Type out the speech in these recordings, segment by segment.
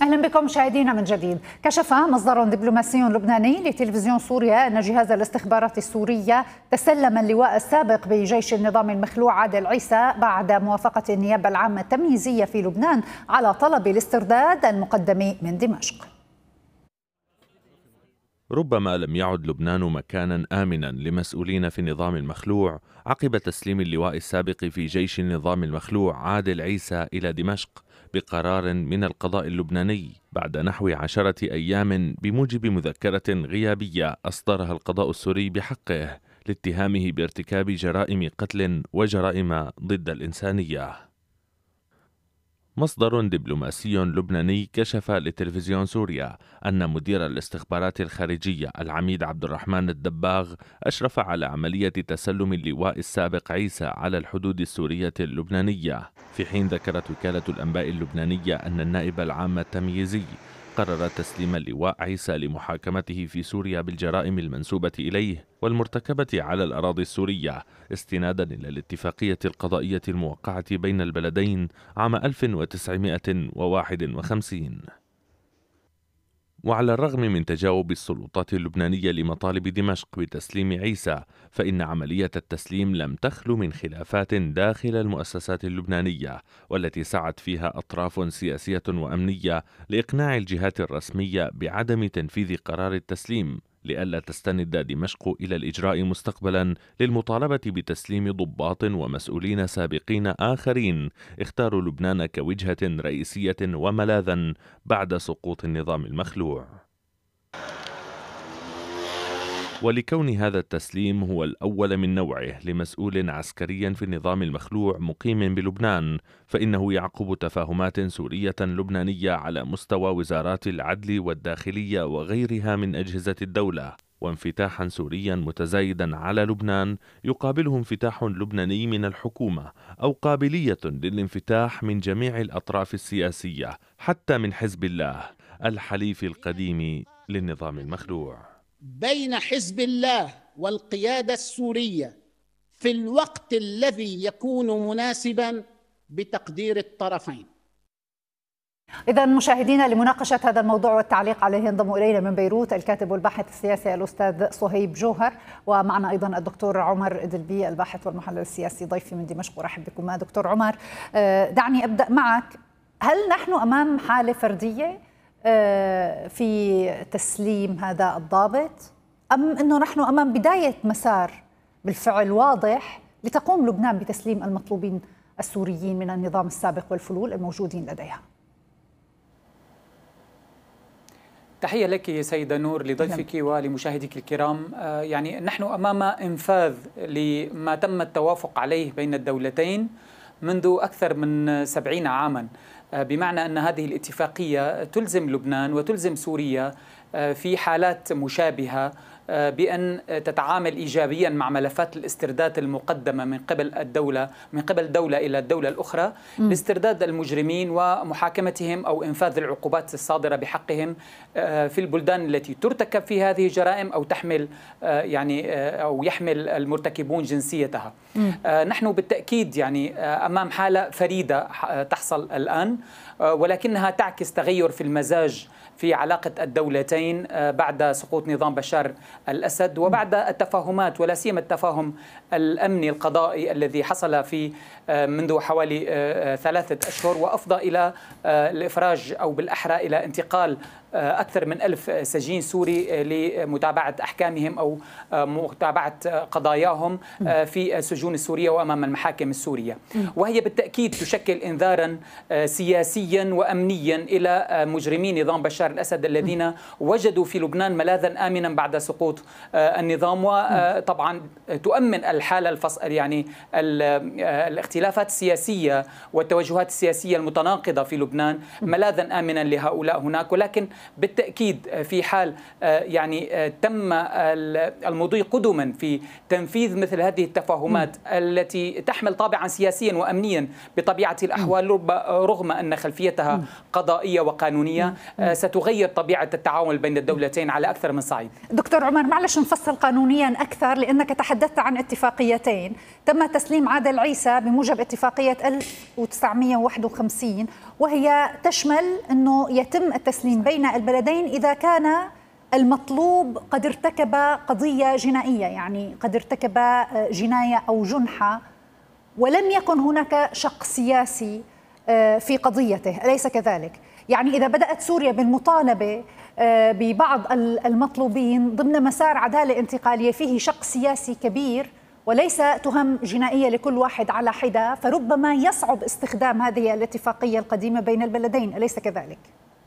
أهلا بكم مشاهدينا من جديد. كشف مصدر دبلوماسي لبناني لتلفزيون سوريا أن جهاز الاستخبارات السورية تسلم اللواء السابق بجيش النظام المخلوع عادل عيسى بعد موافقة النيابة العامة التمييزية في لبنان على طلب الاسترداد المقدم من دمشق. ربما لم يعد لبنان مكانا آمنا لمسؤولين في النظام المخلوع عقب تسليم اللواء السابق في جيش النظام المخلوع عادل عيسى إلى دمشق بقرار من القضاء اللبناني بعد نحو 10 أيام بموجب مذكرة غيابية أصدرها القضاء السوري بحقه لاتهامه بارتكاب جرائم قتل وجرائم ضد الإنسانية. مصدر دبلوماسي لبناني كشف لتلفزيون سوريا أن مدير الاستخبارات الخارجية العميد عبد الرحمن الدباغ أشرف على عملية تسلم اللواء السابق عيسى على الحدود السورية اللبنانية، في حين ذكرت وكالة الأنباء اللبنانية أن النائب العام التمييزي قرر تسليم اللواء عيسى لمحاكمته في سوريا بالجرائم المنسوبة إليه والمرتكبة على الأراضي السورية استنادا إلى الاتفاقية القضائية الموقعة بين البلدين عام 1951. وعلى الرغم من تجاوب السلطات اللبنانية لمطالب دمشق بتسليم عيسى، فإن عملية التسليم لم تخلو من خلافات داخل المؤسسات اللبنانية، والتي سعت فيها أطراف سياسية وأمنية لإقناع الجهات الرسمية بعدم تنفيذ قرار التسليم، لئلا تستند دمشق إلى الإجراء مستقبلا للمطالبة بتسليم ضباط ومسؤولين سابقين آخرين اختاروا لبنان كوجهة رئيسية وملاذا بعد سقوط النظام المخلوع. ولكون هذا التسليم هو الأول من نوعه لمسؤول عسكري في النظام المخلوع مقيم بلبنان، فإنه يعقب تفاهمات سورية لبنانية على مستوى وزارات العدل والداخلية وغيرها من أجهزة الدولة، وانفتاحا سوريا متزايدا على لبنان يقابله انفتاح لبناني من الحكومة أو قابلية للانفتاح من جميع الأطراف السياسية حتى من حزب الله الحليف القديم للنظام المخلوع. بين حزب الله والقيادة السورية في الوقت الذي يكون مناسبا بتقدير الطرفين. إذا مشاهدينا، لمناقشة هذا الموضوع والتعليق عليه ينضم إلينا من بيروت الكاتب والباحث السياسي الأستاذ صهيب جوهر، ومعنا أيضا الدكتور عمر إدلبي الباحث والمحلل السياسي ضيفي من دمشق. ورحب بكم دكتور عمر. دعني أبدأ معك. هل نحن أمام حالة فردية في تسليم هذا الضابط، أم أنه نحن أمام بداية مسار بالفعل واضح لتقوم لبنان بتسليم المطلوبين السوريين من النظام السابق والفلول الموجودين لديها؟ تحية لك سيدة نور، لضيفك ولمشاهديك الكرام. يعني نحن أمام إنفاذ لما تم التوافق عليه بين الدولتين منذ أكثر من 70 عاما، بمعنى أن هذه الاتفاقية تلزم لبنان وتلزم سوريا في حالات مشابهة بأن تتعامل إيجابيا مع ملفات الاسترداد المقدمة من قبل دولة إلى الدولة الأخرى لاسترداد المجرمين ومحاكمتهم أو إنفاذ العقوبات الصادرة بحقهم في البلدان التي ترتكب في هذه الجرائم أو تحمل أو يحمل المرتكبون جنسيتها. نحن بالتأكيد أمام حالة فريدة تحصل الآن، ولكنها تعكس تغير في المزاج في علاقة الدولتين بعد سقوط نظام بشار الأسد وبعد التفاهمات، ولا سيما التفاهم الأمني القضائي الذي حصل في منذ حوالي 3 أشهر، وأفضى إلى الإفراج أو بالأحرى إلى انتقال أكثر من 1000 سجين سوري لمتابعة أحكامهم أو متابعة قضاياهم في السجون السورية وأمام المحاكم السورية، وهي بالتأكيد تشكل إنذارا سياسيا وأمنيا إلى مجرمي نظام بشار الأسد الذين وجدوا في لبنان ملاذا آمنا بعد سقوط النظام. وطبعا تؤمن الحالة الاختلافات السياسية والتوجهات السياسية المتناقضة في لبنان ملاذا آمنا لهؤلاء هناك، ولكن بالتأكيد في حال تم المضي قدما في تنفيذ مثل هذه التفاهمات التي تحمل طابعا سياسيا وأمنيا بطبيعة الأحوال رغم أن خلفيتها قضائية وقانونية، ستغير طبيعة التعامل بين الدولتين على أكثر من صعيد. دكتور عمر، معلش نفصل قانونيا أكثر، لأنك تحدثت عن اتفاقيتين تم تسليم عادل عيسى بموجب بموجب اتفاقية 1951، وهي تشمل أنه يتم التسليم بين البلدين إذا كان المطلوب قد ارتكب قضية جنائية، يعني قد ارتكب جناية أو جنحة ولم يكن هناك شق سياسي في قضيته، أليس كذلك؟ يعني إذا بدأت سوريا بالمطالبة ببعض المطلوبين ضمن مسار عدالة انتقالية فيه شق سياسي كبير وليس تهم جنائية لكل واحد على حدة، فربما يصعب استخدام هذه الاتفاقية القديمة بين البلدين، أليس كذلك؟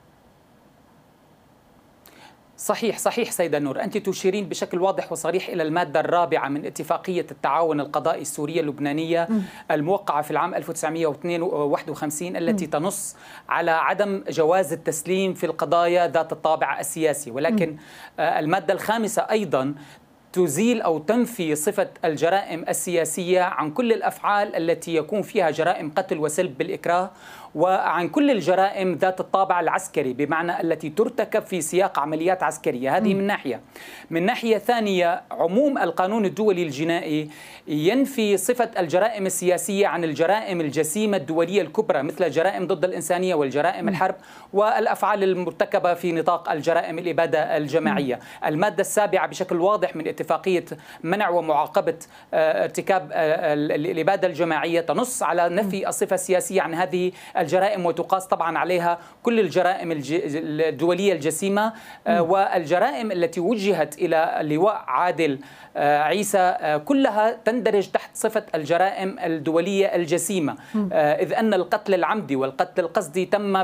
صحيح سيدة نور، أنت تشيرين بشكل واضح وصريح إلى المادة الرابعة من اتفاقية التعاون القضائي السورية اللبنانية الموقعة في العام 1951 التي تنص على عدم جواز التسليم في القضايا ذات الطابع السياسي، ولكن المادة الخامسة أيضا تزيل أو تنفي صفة الجرائم السياسية عن كل الأفعال التي يكون فيها جرائم قتل وسلب بالإكراه، وعن كل الجرائم ذات الطابع العسكري، بمعنى التي ترتكب في سياق عمليات عسكرية. هذه من ناحية ثانية، عموم القانون الدولي الجنائي ينفي صفة الجرائم السياسية عن الجرائم الجسيمة الدولية الكبرى مثل الجرائم ضد الإنسانية والجرائم الحرب والأفعال المرتكبة في نطاق الجرائم الإبادة الجماعية. المادة السابعة بشكل واضح من اتفاقية منع ومعاقبة ارتكاب الإبادة الجماعية تنص على نفي الصفة السياسية عن هذه الجرائم، وتقاس طبعا عليها كل الجرائم الدولية الجسيمة. والجرائم التي وجهت إلى اللواء عادل عيسى كلها تندرج تحت صفة الجرائم الدولية الجسيمة، إذ أن القتل العمدي والقتل القصدي تم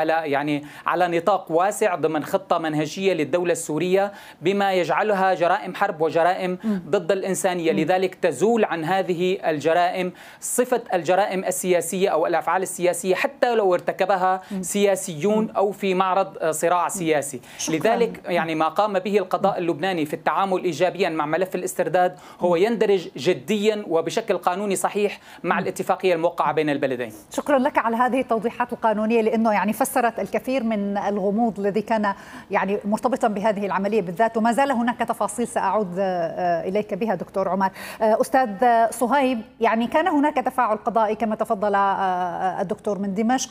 على نطاق واسع ضمن خطة منهجية للدولة السورية، بما يجعلها جرائم حرب وجرائم ضد الإنسانية. لذلك تزول عن هذه الجرائم صفة الجرائم السياسية أو الأفعال السياسية حتى لو ارتكبها سياسيون أو في معرض صراع سياسي. لذلك ما قام به القضاء اللبناني في التعامل إيجابيا مع ملف الاسترداد هو يندرج جديا وبشكل قانوني صحيح مع الاتفاقية الموقعة بين البلدين. شكرا لك على هذه التوضيحات القانونية، لأنه فسرت الكثير من الغموض الذي كان مرتبطا بهذه العملية بالذات، وما زال هناك تفاصيل سأعود إليك بها دكتور عمر. أستاذ صهيب، كان هناك تفاعل قضائي كما تفضل الدكتور من دمشق،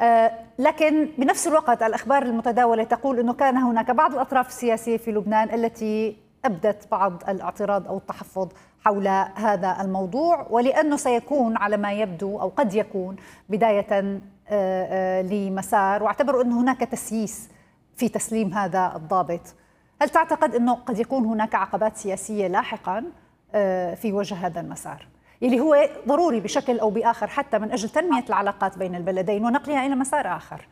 لكن بنفس الوقت الأخبار المتداولة تقول أنه كان هناك بعض الأطراف السياسية في لبنان التي أبدت بعض الاعتراض أو التحفظ حول هذا الموضوع، ولأنه سيكون على ما يبدو أو قد يكون بداية لمسار، واعتبروا أن هناك تسييس في تسليم هذا الضابط. هل تعتقد أنه قد يكون هناك عقبات سياسية لاحقا في وجه هذا المسار اللي هو ضروري بشكل أو بآخر حتى من أجل تنمية العلاقات بين البلدين ونقلها إلى مسار آخر؟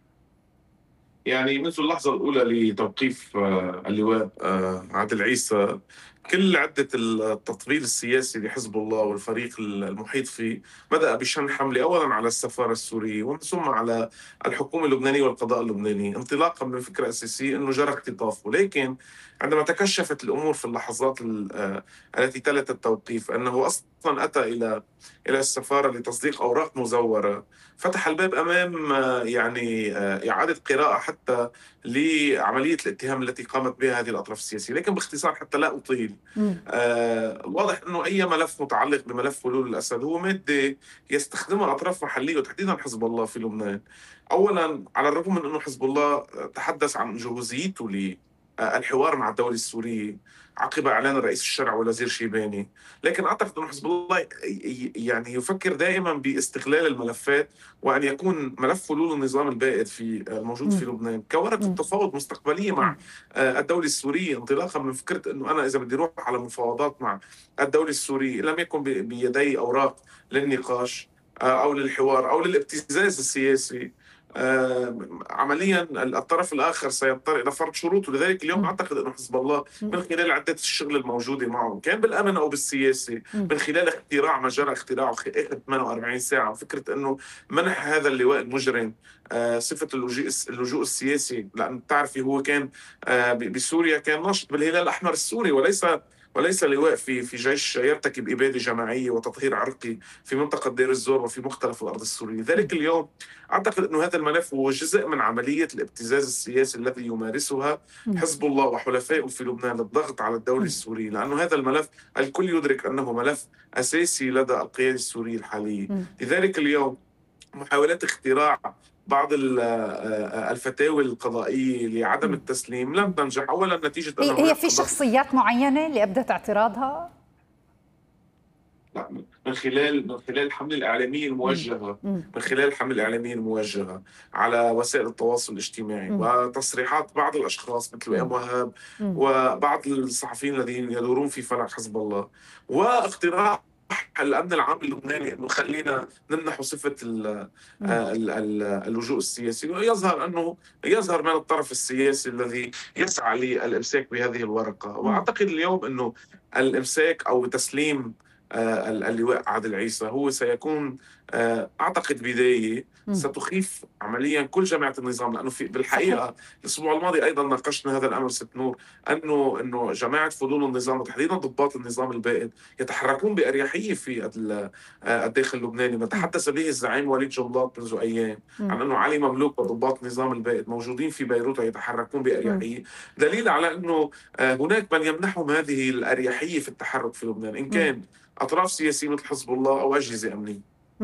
منذ اللحظة الأولى لتوقيف اللواء عادل عيسى، كل عدة التطوير السياسي لحزب الله والفريق المحيط فيه بدأ بشن حملة أولا على السفارة السورية ومن ثم على الحكومة اللبنانية والقضاء اللبناني، انطلاقا من فكرة أساسية أنه جرى اختطافه. لكن عندما تكشفت الأمور في اللحظات التي تلت التوقيف أنه أصلا أتى إلى السفارة لتصديق أوراق مزورة، فتح الباب أمام إعادة قراءة حتى لعملية الاتهام التي قامت بها هذه الأطراف السياسية. لكن باختصار حتى لا أطيل، واضح أنه أي ملف متعلق بملف حلول الأسد هو مادة يستخدمها أطراف محلية وتحديدا حزب الله في لبنان. أولا، على الرغم من أنه حزب الله تحدث عن جهوزيته للحوار مع الدولة السورية عقب إعلان الرئيس الشرعي والوزير شيباني، لكن أعتقد أن حزب الله يفكر دائما باستغلال الملفات وأن يكون ملف حلول النظام البائد الموجود في لبنان كورقة تفاوض مستقبلية مع الدولة السورية، انطلاقا من فكرة أنه أنا إذا بدي أروح على مفاوضات مع الدولة السورية لم يكن بيدي أوراق للنقاش أو للحوار أو للابتزاز السياسي، عمليا الطرف الآخر سيضطر إلى فرض شروط. ولذلك اليوم أعتقد أن حزب الله من خلال عدة الشغل الموجودة معه كان بالأمن أو بالسياسي، من خلال اختراع ما جرى اختراعه آخر 48 ساعة، فكرة أنه منح هذا اللواء المجرم صفة اللجوء السياسي، لأن تعرفي هو كان بسوريا كان ناشط بالهلال الأحمر السوري وليس وليس لواء في جيش يرتكب إبادة جماعية وتطهير عرقي في منطقة دير الزور وفي مختلف الأرض السورية. لذلك اليوم أعتقد أن هذا الملف هو جزء من عملية الابتزاز السياسي الذي يمارسها حزب الله وحلفائه في لبنان للضغط على الدولة السورية، لأنه هذا الملف الكل يدرك أنه ملف أساسي لدى القيادة السورية الحالية. لذلك اليوم محاولات اختراع بعض الفتاوى القضائية لعدم التسليم لم تنجح. أولا نتيجة أنه هي في شخصيات معينة اللي أبدت اعتراضها؟ لا، من خلال الحملة الإعلامية الموجهة من خلال الحملة الإعلامية الموجهة على وسائل التواصل الاجتماعي وتصريحات بعض الأشخاص مثل وئام وهاب وبعض الصحفيين الذين يدورون في فلك حزب الله، واختراع الامن العام اللبناني انه خلينا نمنحه صفه اللجوء السياسي، ويظهر من الطرف السياسي الذي يسعى للامساك بهذه الورقه. واعتقد اليوم انه الامساك او تسليم اللواء عادل عيسى هو سيكون اعتقد بدايه ستخيف عمليا كل جماعه النظام، لانه بالحقيقه الاسبوع الماضي ايضا ناقشنا هذا الامر ست نور، انه جماعه فضول النظام وتحديدا ضباط النظام البائد يتحركون باريحيه في الداخل اللبناني. ما تحدث به الزعيم وليد جنبلاط منذ ايام عن انه علي مملوك وضباط النظام البائد موجودين في بيروت ويتحركون باريحيه، دليل على انه هناك من يمنحهم هذه الاريحيه في التحرك في لبنان، ان كان اطراف سياسيه مثل حزب الله او اجهزه امنيه.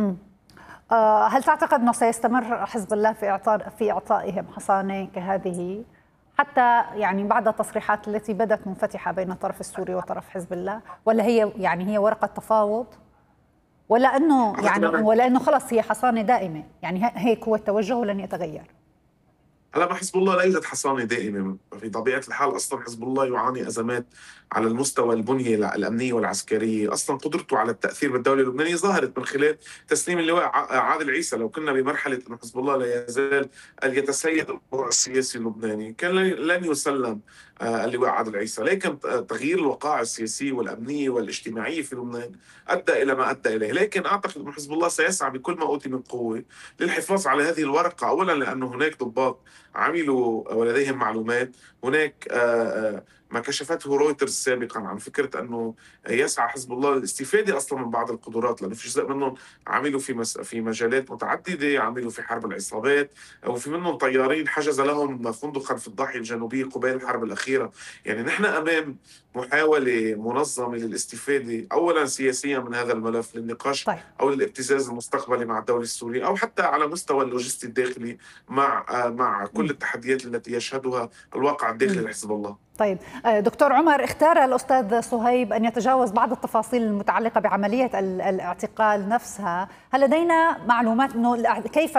هل تعتقد أنه سيستمر حزب الله في إعطائهم حصانة كهذه حتى يعني بعد التصريحات التي بدت منفتحة بين الطرف السوري وطرف حزب الله، ولا هي ورقة تفاوض، ولا أنه خلص هي حصانة دائمة، يعني هيك هو التوجه ولن يتغير؟ هلا مع حزب الله لا يوجد حصانة دائمة، في طبيعة الحال أصلا حزب الله يعاني أزمات على المستوى البنية الأمنية والعسكرية. أصلا قدرته على التأثير بالدولة اللبنانية ظهرت من خلال تسليم اللواء عادل عيسى. لو كنا بمرحلة أن حزب الله لا يزال يتسيد الوضع السياسي اللبناني كان لن يسلم اللواء عادل عيسى، لكن تغيير الوقائع السياسية والأمنية والاجتماعية في لبنان أدى إلى ما أدى إليه. لكن أعتقد أن حزب الله سيسعى بكل ما أوتي من قوة للحفاظ على هذه الورقة، أولا لأنه هناك ضباط عملوا ولديهم معلومات، هناك ما كشفته رويترز سابقا عن فكرة أنه يسعى حزب الله للاستفادة أصلا من بعض القدرات، لأنه في جزء منهم عملوا في مجالات متعددة، عملوا في حرب العصابات، وفي منهم طيارين حجز لهم فندقا في الضاحية الجنوبية قبيل الحرب الأخيرة. يعني نحن أمام محاولة منظمة للاستفادة أولا سياسيا من هذا الملف للنقاش أو الابتزاز المستقبلي مع الدولة السورية، أو حتى على مستوى اللوجستي الداخلي مع كل التحديات التي يشهدها الواقع الداخلي لحزب الله. طيب دكتور عمر، اختار الأستاذ صهيب أن يتجاوز بعض التفاصيل المتعلقة بعملية الاعتقال نفسها. هل لدينا معلومات أنه كيف